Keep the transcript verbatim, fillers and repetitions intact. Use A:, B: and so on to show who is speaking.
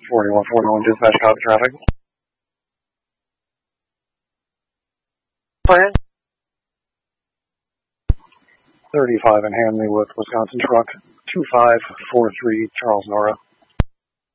A: forty-one forty-one, dispatch, copy traffic.
B: Plan?
A: thirty-five in Hanley with Wisconsin truck two five four three, Charles Nora.